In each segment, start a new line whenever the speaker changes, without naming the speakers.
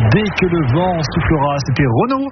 Dès que le vent soufflera, c'était Renaud.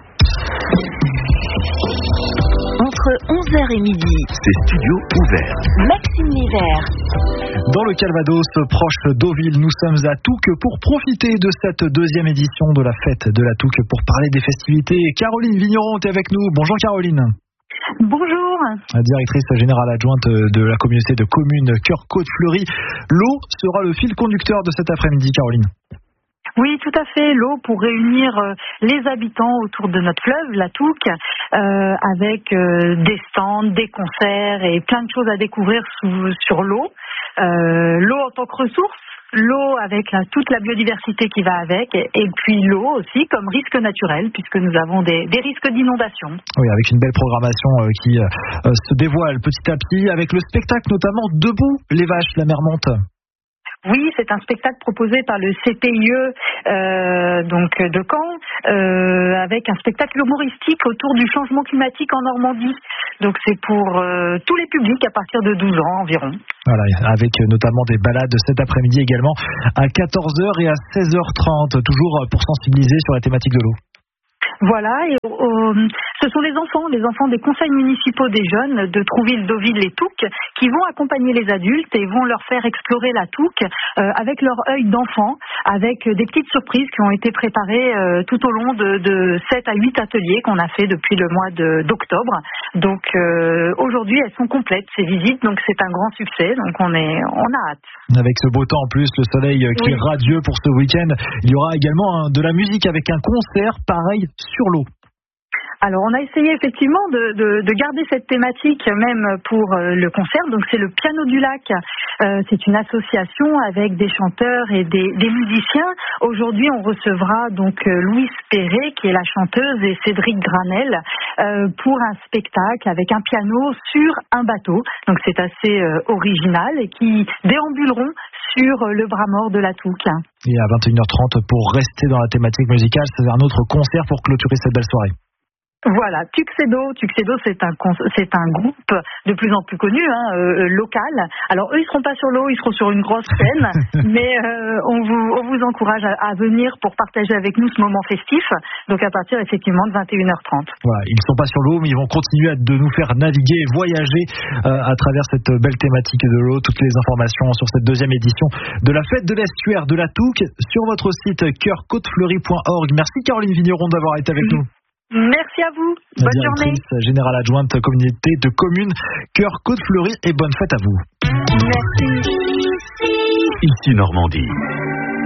Entre 11h et midi,
c'est Studio Ouvert.
Maxime Lévert.
Dans le Calvados, proche d'Auville, nous sommes à Touques pour profiter de cette deuxième édition de la fête de la Touques pour parler des festivités. Caroline Vigneron est avec nous. Bonjour Caroline.
Bonjour.
La directrice générale adjointe de la communauté de communes Cœur-Côte-Fleury. L'eau sera le fil conducteur de cet après-midi, Caroline.
Oui, tout à fait. L'eau pour réunir les habitants autour de notre fleuve, la Touques, avec des stands, des concerts et plein de choses à découvrir sur l'eau. L'eau en tant que ressource, l'eau avec toute la biodiversité qui va avec, et puis l'eau aussi comme risque naturel, puisque nous avons des risques d'inondation.
Oui, avec une belle programmation qui se dévoile petit à petit, avec le spectacle notamment Debout les vaches, la mer monte.
Oui, c'est un spectacle proposé par le CPIE donc de Caen, avec un spectacle humoristique autour du changement climatique en Normandie. Donc c'est pour tous les publics à partir de 12 ans environ.
Voilà, avec notamment des balades cet après-midi également à 14h et à 16h30, toujours pour sensibiliser sur la thématique de l'eau.
Voilà, et ce sont les enfants des conseils municipaux des jeunes de Trouville, Deauville et Touques qui vont accompagner les adultes et vont leur faire explorer la Touques avec leur œil d'enfant, avec des petites surprises qui ont été préparées tout au long de 7 à 8 ateliers qu'on a fait depuis le mois d'octobre. Donc aujourd'hui, elles sont complètes, ces visites, donc c'est un grand succès, donc on a hâte.
Avec ce beau temps en plus, le soleil qui est radieux pour ce week-end, il y aura également de la musique avec un concert pareil sur l'eau.
Alors on a essayé effectivement de garder cette thématique même pour le concert. Donc c'est le Piano du Lac. C'est une association avec des chanteurs et des musiciens. Aujourd'hui on recevra donc Louise Perret qui est la chanteuse et Cédric Granel pour un spectacle avec un piano sur un bateau. Donc c'est assez original et qui déambuleront sur le bras mort de la Touques.
Et à 21h30 pour rester dans la thématique musicale, c'est un autre concert pour clôturer cette belle soirée.
Voilà, Tuxedo, c'est un groupe de plus en plus connu, local. Alors eux, ils seront pas sur l'eau, ils seront sur une grosse scène, mais on vous encourage à venir pour partager avec nous ce moment festif. Donc à partir effectivement de 21h30.
Voilà, ils sont pas sur l'eau, mais ils vont continuer de nous faire naviguer et voyager à travers cette belle thématique de l'eau. Toutes les informations sur cette deuxième édition de la fête de l'estuaire de la Touques sur votre site cœurcotefleury.org. Merci Caroline Vigneron d'avoir été avec nous.
Merci à vous. Bonne journée.
Générale adjointe communauté de communes Cœur-Côte-Fleury et bonne fête à vous.
Merci.
Ici Normandie.